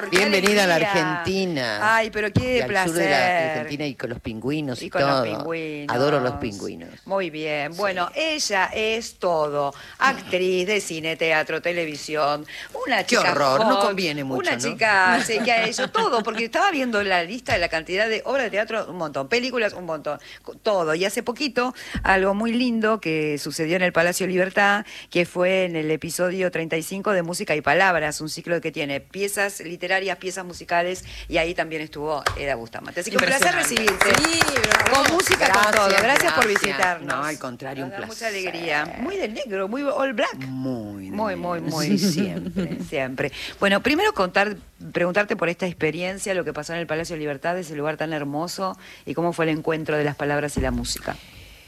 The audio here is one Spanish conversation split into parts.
qué Bienvenida a la alegría. Argentina. Ay, pero qué Y al placer. sur de la Argentina y con los pingüinos y con todo. los pingüinos. Adoro los pingüinos. Muy bien. Sí. Bueno, ella es todo. Actriz de cine, teatro, televisión. Una Qué chica horror, no hot, conviene mucho, una ¿no? chica sí, que ha hecho todo, porque estaba viendo la lista de la cantidad de obras de teatro, un montón. Películas, un montón. Todo. Y hace poquito, algo muy lindo que sucedió en el Palacio Libertad, que fue en el episodio 35 de Música y Palabras, un ciclo que tiene piezas literarias, piezas musicales, y ahí también estuvo Eda Bustamante. Así que un placer recibirte. Sí, bravo. Con música, con todo. Gracias por visitarnos. No, al contrario, Nos un da placer. mucha alegría. Muy de negro, muy all black. Muy, Muy. siempre. Siempre. Bueno, primero preguntarte por esta experiencia, lo que pasó en el Palacio de Libertad, ese lugar tan hermoso, y cómo fue el encuentro de las palabras y la música.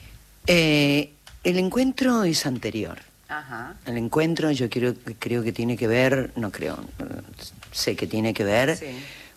El encuentro es anterior. Ajá. El encuentro yo creo que tiene que ver, sé que tiene que ver Sí.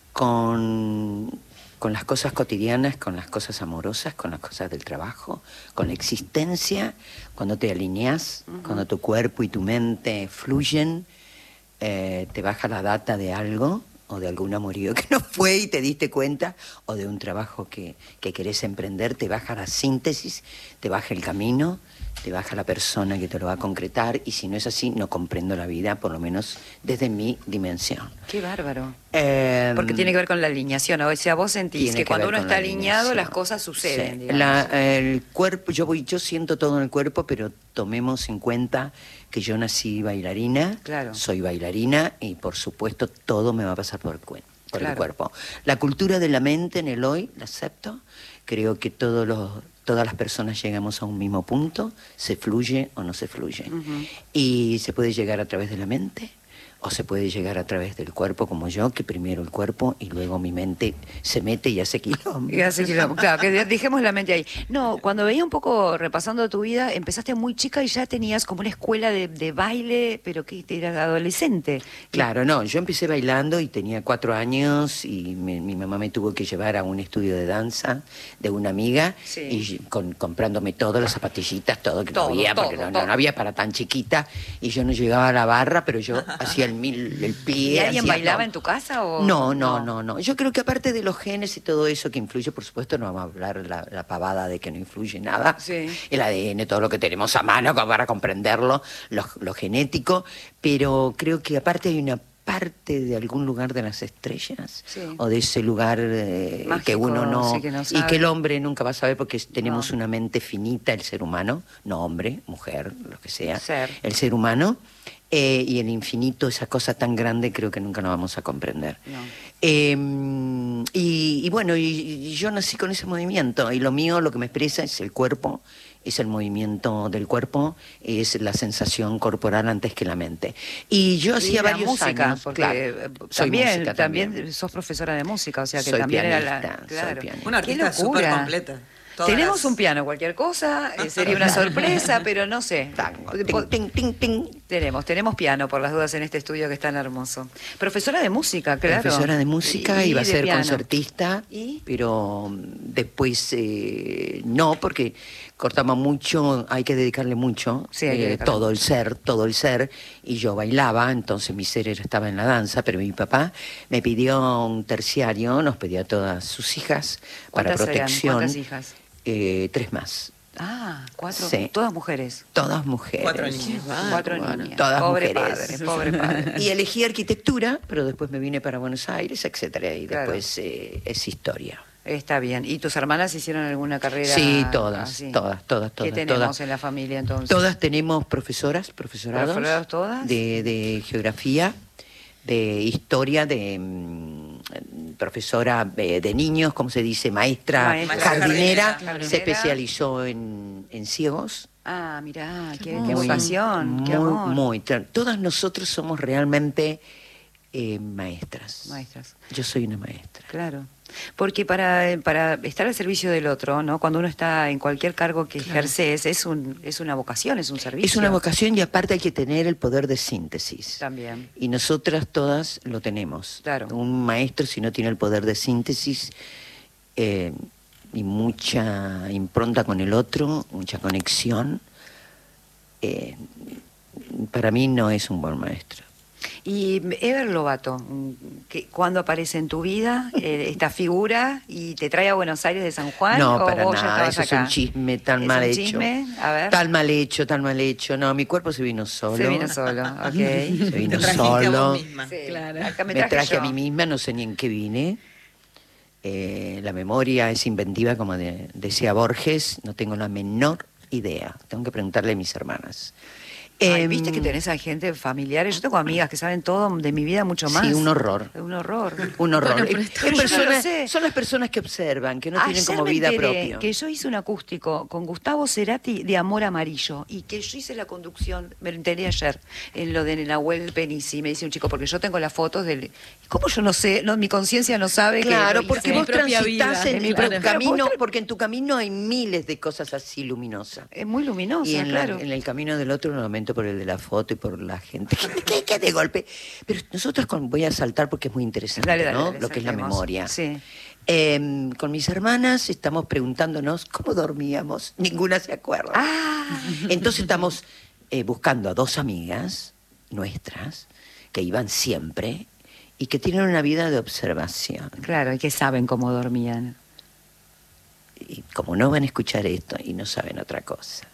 con las cosas cotidianas, con las cosas amorosas, con las cosas del trabajo, con la existencia, cuando te alineas, cuando tu cuerpo y tu mente fluyen, te baja la data de algo, o de algún amorío que no fue y te diste cuenta, o de un trabajo que querés emprender, te baja la síntesis, te baja el camino, te baja la persona que te lo va a concretar, y si no es así, no comprendo la vida, por lo menos desde mi dimensión. Qué bárbaro. Porque tiene que ver con la alineación. O sea, vos sentís Tiene que que cuando ver uno con está la alineado, alineación. las cosas suceden. Sí. Digamos. El cuerpo, yo siento todo en el cuerpo, pero tomemos en cuenta que yo nací bailarina, Claro. soy bailarina, y por supuesto todo me va a pasar por el Claro. el cuerpo. La cultura de la mente en el hoy, la acepto. Creo que todas las personas llegamos a un mismo punto, se fluye o no se fluye. Y se puede llegar a través de la mente, o se puede llegar a través del cuerpo, como yo, que primero el cuerpo y luego mi mente se mete y hace quilombo. Y hace quilombo. Claro, que dejemos la mente ahí. No, cuando veía un poco repasando tu vida, empezaste muy chica y ya tenías como una escuela de baile, pero que eras adolescente. Claro, no, yo empecé bailando y tenía 4 años y mi mamá me tuvo que llevar a un estudio de danza de una amiga, Sí. y comprándome todas las zapatillitas, todo que Todo, no había, porque todo, no todo. había para tan chiquita, y yo no llegaba a la barra, pero yo hacía el pie. ¿Y alguien hacía bailaba todo. en tu casa? O... No. Yo creo que aparte de los genes y todo eso que influye, por supuesto, no vamos a hablar la pavada de que no influye nada. Sí. El ADN, todo lo que tenemos a mano para comprenderlo, lo genético, pero creo que aparte hay una parte de algún lugar de las estrellas, Sí. o de ese lugar Mágico, que uno no, sí, que no y sabe. que el hombre nunca va a saber, porque tenemos No. una mente finita, el ser humano, no hombre, mujer, lo que sea, Ser. el ser humano, y el infinito, esa cosa tan grande, creo que nunca lo vamos a comprender. No. Y bueno, y yo nací con ese movimiento, y lo mío, lo que me expresa es el cuerpo, es el movimiento del cuerpo, es la sensación corporal antes que la mente. Y yo hacía Y la varios música, años, porque claro, soy música también sos profesora de música, o sea que Soy también pianista, era la... soy Claro. pianista. Una Qué artista locura. súper completa. Todas Tenemos las- un piano, cualquier cosa, sería una sorpresa, pero no sé. Tango, Po- ting, ting, ting, ting. Tenemos piano por las dudas en este estudio que es tan hermoso. Profesora de música, claro. Profesora de música, iba a de ser piano. concertista, ¿Y? pero después no, porque cortamos mucho, hay que dedicarle mucho, Sí, hay que dedicarle todo el ser, y yo bailaba, entonces mi ser estaba en la danza, pero mi papá me pidió un terciario, nos pidió a todas sus hijas para ¿Cuántas eran? protección. ¿Cuántas hijas? 3 más, Ah, 4. Sí. Todas mujeres. todas mujeres. 4 niños. 4 Bueno, niñas. todas Pobre mujeres. padre, pobre padre. Y elegí arquitectura, pero después me vine para Buenos Aires, etcétera, y Claro. después es historia. Está bien. ¿Y tus hermanas hicieron alguna carrera? Sí, todas, así? todas. ¿Qué tenemos todas. en la familia entonces? Todas tenemos profesorados ¿Profesorados todas? de geografía, de historia, de profesora de niños, como se dice, maestra Maestra jardinera, jardinera. se especializó en ciegos. Ah, mirá, qué Muy, vocación, qué muy, amor. todas nosotros somos realmente maestras. Maestras. Yo soy una maestra. Claro. Porque para estar al servicio del otro, ¿no? Cuando uno está en cualquier cargo que ejerces, es una vocación, es un servicio. Es una vocación, y aparte hay que tener el poder de síntesis. También. Y nosotras todas lo tenemos. Claro. Un maestro, si no tiene el poder de síntesis y mucha impronta con el otro, mucha conexión, para mí no es un buen maestro. Y Ever Lobato, ¿cuándo aparece en tu vida esta figura y te trae a Buenos Aires de San Juan? No, ¿o para vos ya nada, estabas eso es acá? un chisme tan ¿Es mal un hecho. chisme? A ver. Tan mal hecho, tan mal hecho. No, mi cuerpo se vino solo. Se vino solo, ok. Se vino Te trajiste solo. a vos misma. Sí, Claro. acá Me traje traje yo. a mí misma, no sé ni en qué vine. La memoria es inventiva, como decía Borges, no tengo la menor idea. Tengo que preguntarle a mis hermanas. Ay, viste que tenés a gente familiares. Yo tengo amigas que saben todo de mi vida mucho más. Sí, un horror. Un horror. Un horror. Bueno, pero pero yo no lo sé. Son las personas que observan, que no tienen Ayer como me vida enteré propia. que yo hice un acústico con Gustavo Cerati de Amor Amarillo y que yo hice la conducción, me enteré ayer, en lo de Nahuel Penisi, me dice un chico, porque yo tengo las fotos del... ¿Cómo yo no sé? No, mi conciencia no sabe que... Claro, lo porque hice. vos propia transitas vida, en claro. tu Pero camino, vos porque en tu camino hay miles de cosas así luminosas. Es muy luminosa, Y claro. en el camino del otro, lo lamento por el de la foto y por la gente que de golpe. Pero nosotros voy a saltar porque es muy interesante, Dale, ¿no? dale, Lo que es la saltemos. memoria. Sí. Con mis hermanas estamos preguntándonos cómo dormíamos. Ninguna se acuerda. Ah, Entonces estamos buscando a dos amigas nuestras que iban siempre y que tienen una vida de observación. claro, y que saben cómo dormían. Y como no van a escuchar esto y no saben otra cosa.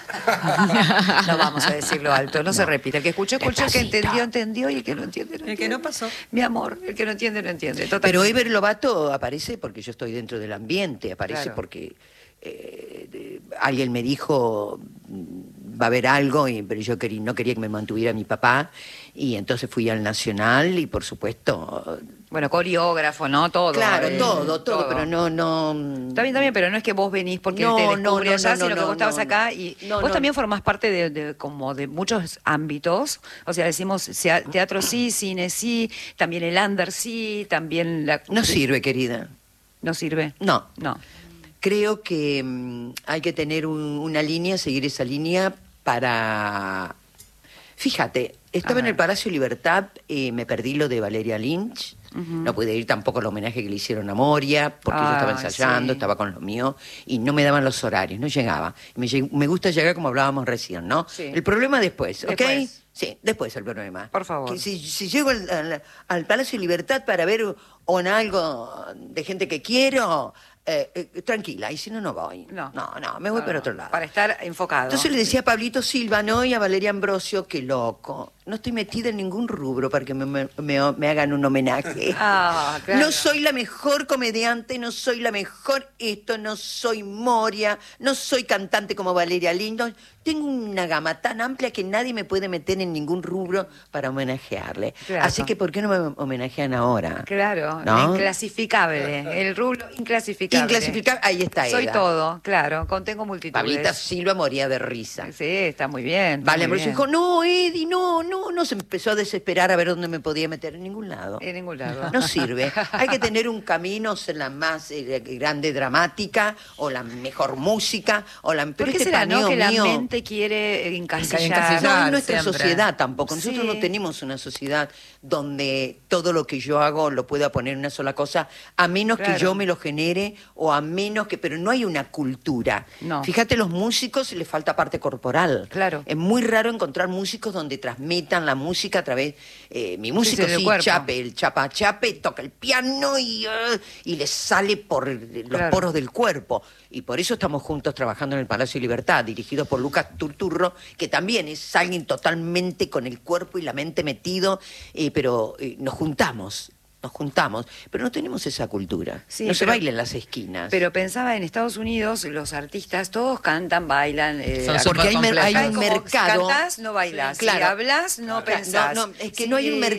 No vamos a decirlo alto, no se repite. El que escuchó, escuchó, el que Despacito. entendió, entendió, y el que no entiende, no El entiende. que no pasó. Mi amor, el que no entiende, no entiende. Total. Pero Ever Lobato aparece porque yo estoy dentro del ambiente, aparece Claro. porque alguien me dijo va a haber algo, pero yo no quería que me mantuviera mi papá, y entonces fui al Nacional y por supuesto... Bueno, coreógrafo, ¿no? Todo. Claro, todo, pero no... Está bien, pero no es que vos venís porque No, él te no, descubre no, allá, no, sino que no, vos estabas no, acá no. y No, vos no. también formás parte como de muchos ámbitos. O sea, decimos teatro sí, cine sí, también el under sí, también la... No sirve, querida. ¿No sirve? No. No. Creo que hay que tener una línea, seguir esa línea para... Fíjate, estaba en ver. el Palacio Libertad, me perdí lo de Valeria Lynch, no pude ir tampoco al homenaje que le hicieron a Moria, porque yo estaba ensayando, sí. estaba con lo mío, y no me daban los horarios, no llegaba. Me gusta llegar como hablábamos recién, ¿no? Sí. El problema después, ¿ok? Después. Sí, después el problema. Por favor. Que si llego al Palacio Libertad para ver algo de gente que quiero... tranquila, y si no, no voy. No. No, me voy para otro lado. Para estar enfocado. Entonces le decía a Pablito Silva, ¿no? Y a Valeria Ambrosio, qué loco. No estoy metida en ningún rubro para que me hagan un homenaje. Ah, claro. No soy la mejor comediante, no soy la mejor esto, no soy Moria, no soy cantante como Valeria Lindo. Tengo una gama tan amplia que nadie me puede meter en ningún rubro para homenajearle. Claro. Así que, ¿por qué no me homenajean ahora? Claro, ¿No? Inclasificable. El rubro inclasificable. Inclasificable, ahí está Soy Eda. todo, claro, contengo multitudes. Pablita Silva moría de risa. Sí, está muy bien. está Vale, muy Ambrosio bien. dijo, no, Eddie, no, se empezó a desesperar a ver dónde me podía meter, en ningún lado. En ningún lado. No sirve. Hay que tener un camino, ser la más grande dramática, o la mejor música, o la... ¿Por Pero qué este será, no, paneo que la mío- mente quiere encasillar? Encasillar. No, en nuestra siempre. sociedad tampoco. Nosotros Sí. no tenemos una sociedad donde todo lo que yo hago lo pueda poner en una sola cosa, a menos Claro. que yo me lo genere, o a menos que... Pero no hay una cultura. No. Fíjate, los músicos les falta parte corporal. Claro. Es muy raro encontrar músicos donde transmitan la música a través... mi músico del sí, cuerpo. chape, el chape, toca el piano y le sale por los Claro. poros del cuerpo. Y por eso estamos juntos trabajando en el Palacio de Libertad, dirigido por Lucas Turturro, que también es alguien totalmente con el cuerpo y la mente metido, pero nos juntamos, pero no tenemos esa cultura. Sí, no se pero- baila en las esquinas. Pero pensaba en Estados Unidos, los artistas todos cantan, bailan. Son acá- porque hay un acá es como mercado. Cantás, no bailás. Sí, claro. Si hablas, no Claro, pensás. no, es que Sí. no hay un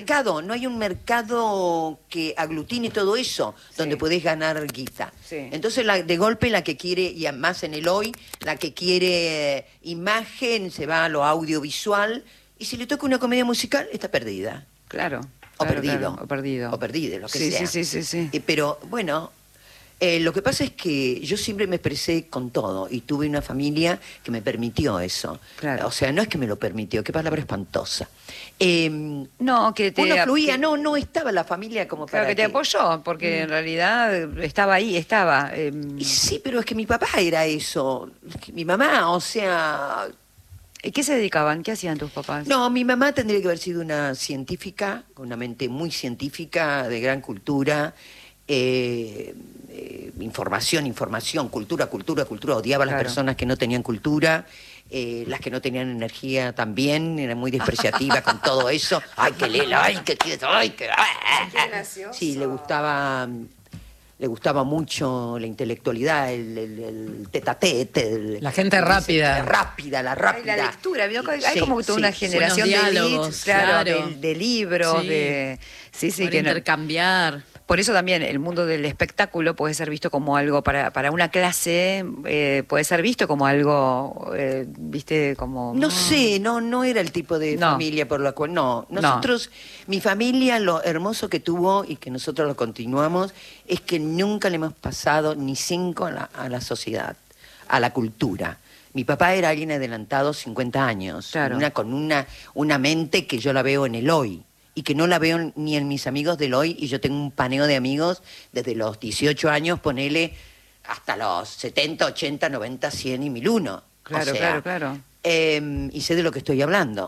mercado que aglutine todo eso, donde podés ganar guita. Sí. Entonces, de golpe, la que quiere, y además en el hoy, la que quiere imagen, se va a lo audiovisual, y si le toca una comedia musical, está perdida. Claro. O claro, perdido. claro, o perdido. O perdido, lo que Sí, sea. sí. Pero, bueno, lo que pasa es que yo siempre me expresé con todo y tuve una familia que me permitió eso. Claro. O sea, no es que me lo permitió, qué palabra espantosa. No, que te... Uno fluía, que- no estaba la familia como Claro, para que te apoyó, porque en realidad estaba ahí, estaba. Y sí, pero es que mi papá era eso. Es que mi mamá, o sea... ¿Y qué se dedicaban? ¿Qué hacían tus papás? No, mi mamá tendría que haber sido una científica, con una mente muy científica, de gran cultura. Información, cultura. Odiaba a las personas que no tenían cultura. Las que no tenían energía también, era muy despreciativa con todo eso. Ay, que lela, ay, que quieto, ay, que... Sí, le gustaba mucho la intelectualidad, el tete-a-tete. La gente rápida. La rápida. Ay, la lectura, hay como toda una generación de diálogos, elites, claro, claro. de libros, Sí. de... Sí, Para intercambiar. Por eso también el mundo del espectáculo puede ser visto como algo para una clase, puede ser visto como algo, viste, como... No sé, no era el tipo de familia por la cual... No, nosotros, mi familia, lo hermoso que tuvo y que nosotros lo continuamos, es que nunca le hemos pasado ni 5 a la sociedad, a la cultura. Mi papá era alguien adelantado 50 años, claro. con una mente que yo la veo en el hoy. Y que no la veo ni en mis amigos del hoy, y yo tengo un paneo de amigos desde los 18 años, ponele, hasta los 70, 80, 90, 100 y 1001. Claro, o sea, claro. Y sé de lo que estoy hablando.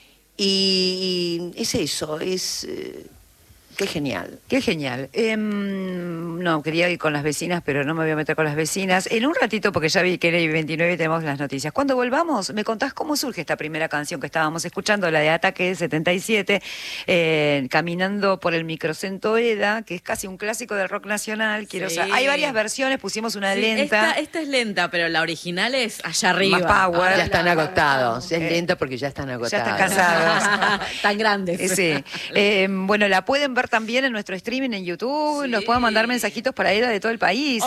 Y es eso, qué genial. Qué genial. No, quería ir con las vecinas, pero no me voy a meter con las vecinas. En un ratito, porque ya vi que era 29 y tenemos las noticias. Cuando volvamos, me contás cómo surge esta primera canción que estábamos escuchando, la de Ataque 77, caminando por el microcentro EDA, que es casi un clásico del rock nacional. Hay varias versiones, pusimos una lenta. Esta es lenta, pero la original es allá arriba. Más power. Ya están agotados. Es lenta porque ya están agotados. Ya están cansados. Tan grandes. Sí. Bueno, la pueden ver también en nuestro streaming en YouTube. Sí. Nos pueden mandar mensajitos para EDA de todo el país.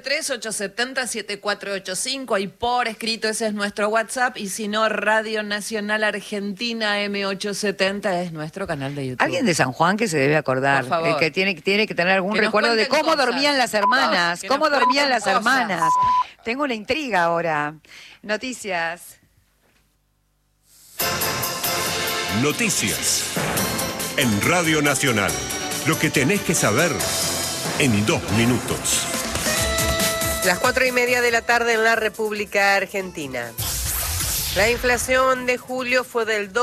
1138707485, ahí por escrito, ese es nuestro WhatsApp. Y si no, Radio Nacional Argentina M870 es nuestro canal de YouTube. Alguien de San Juan que se debe acordar, Por favor. que tiene que tener algún Que nos recuerdo de cuenten cómo cosas. dormían las hermanas, Que cómo nos dormían cuenten las cosas. hermanas. Tengo una intriga ahora. Noticias. Noticias. En Radio Nacional. Lo que tenés que saber en 2 minutos. Las 4:30 de la tarde en la República Argentina. La inflación de julio fue del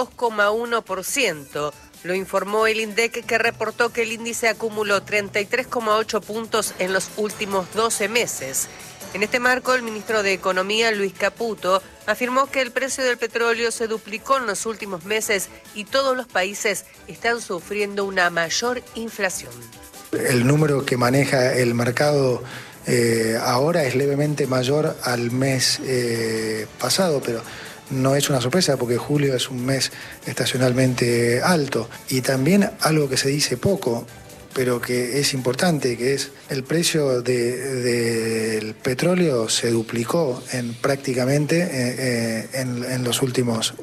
2,1%. Lo informó el INDEC, que reportó que el índice acumuló 33,8 puntos en los últimos 12 meses. En este marco, el ministro de Economía, Luis Caputo, afirmó que el precio del petróleo se duplicó en los últimos meses y todos los países están sufriendo una mayor inflación. El número que maneja el mercado ahora es levemente mayor al mes pasado, pero no es una sorpresa porque julio es un mes estacionalmente alto. Y también algo que se dice poco, pero que es importante, que es el precio del petróleo se duplicó prácticamente en los últimos,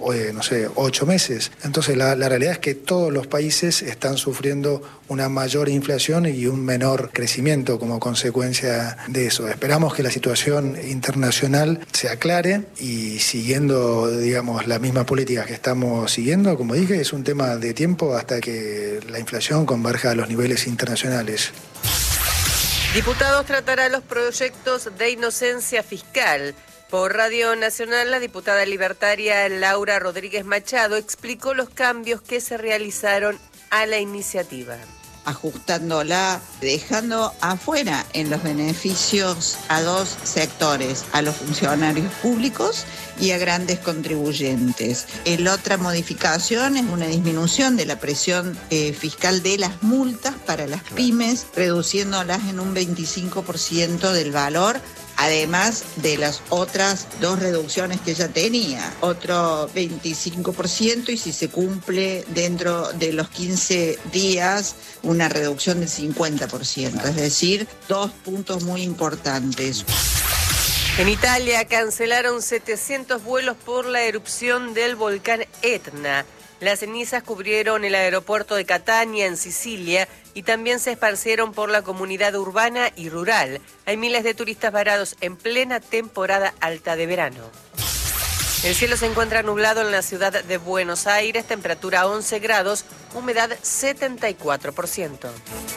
8 meses. Entonces la realidad es que todos los países están sufriendo una mayor inflación y un menor crecimiento como consecuencia de eso. Esperamos que la situación internacional se aclare y siguiendo, digamos, la misma política que estamos siguiendo, como dije, es un tema de tiempo hasta que la inflación converja a los niveles internacionales. Diputados tratará los proyectos de inocencia fiscal. Por Radio Nacional, la diputada libertaria Laura Rodríguez Machado explicó los cambios que se realizaron a la iniciativa. Ajustándola, dejando afuera en los beneficios a 2 sectores, a los funcionarios públicos y a grandes contribuyentes. La otra modificación es una disminución de la presión fiscal de las multas para las pymes, reduciéndolas en un 25% del valor, además de las otras 2 reducciones que ya tenía, otro 25%, y si se cumple dentro de los 15 días, una reducción del 50%, es decir, 2 puntos muy importantes. En Italia cancelaron 700 vuelos por la erupción del volcán Etna. Las cenizas cubrieron el aeropuerto de Catania, en Sicilia, y también se esparcieron por la comunidad urbana y rural. Hay miles de turistas varados en plena temporada alta de verano. El cielo se encuentra nublado en la ciudad de Buenos Aires, temperatura 11 grados, humedad 74%.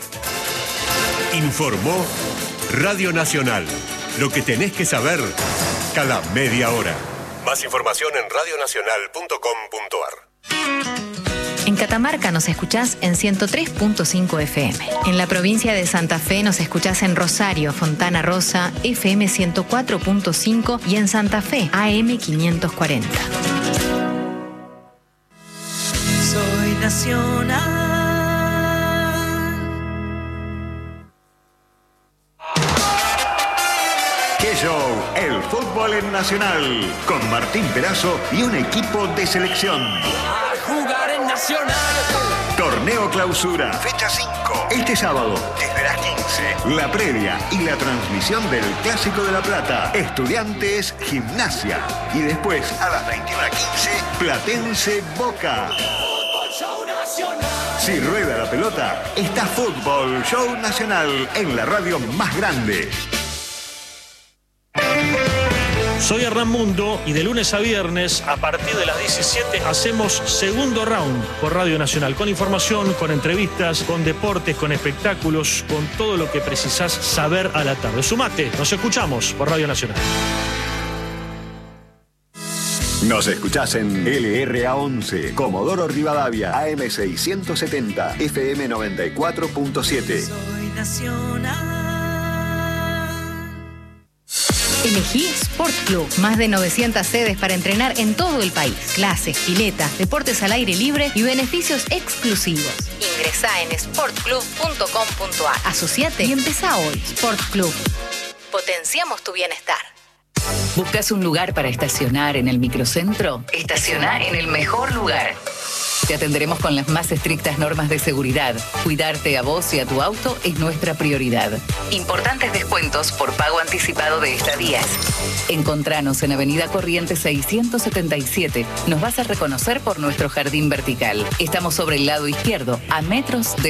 Informó Radio Nacional. Lo que tenés que saber cada media hora. Más información en radionacional.com.ar. En Catamarca nos escuchás en 103.5 FM. En la provincia de Santa Fe nos escuchás en Rosario, Fontana Rosa, FM 104.5 y en Santa Fe, AM 540. Soy nacional. ¡Qué show! El fútbol en Nacional, con Martín Perazo y un equipo de selección. A jugar en Nacional. Torneo Clausura, fecha 5. Este sábado, desde las 15. La previa y la transmisión del Clásico de La Plata. Estudiantes, Gimnasia. Y después, a las 21:15, Platense Boca. Si rueda la pelota, está Fútbol Show Nacional en la radio más grande. Soy Hernán Mundo y de lunes a viernes, a partir de las 17, hacemos Segundo Round por Radio Nacional. Con información, con entrevistas, con deportes, con espectáculos, con todo lo que precisás saber a la tarde. Sumate, nos escuchamos por Radio Nacional. Nos escuchás en LRA11, Comodoro Rivadavia, AM 670, FM 94.7. Soy nacional. Elegí Sport Club. Más de 900 sedes para entrenar en todo el país. Clases, piletas, deportes al aire libre y beneficios exclusivos. Ingresá en sportclub.com.ar. Asociate y empezá hoy. Sport Club. Potenciamos tu bienestar. ¿Buscas un lugar para estacionar en el microcentro? Estacioná en el mejor lugar. Te atenderemos con las más estrictas normas de seguridad. Cuidarte a vos y a tu auto es nuestra prioridad. Importantes descuentos por pago anticipado de estadías. Encontranos en Avenida Corrientes 677. Nos vas a reconocer por nuestro jardín vertical. Estamos sobre el lado izquierdo, a metros de